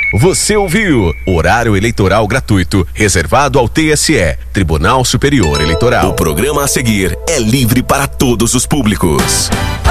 Você ouviu? Horário eleitoral gratuito, reservado ao TSE, Tribunal Superior Eleitoral. O programa a seguir é livre para todos os públicos.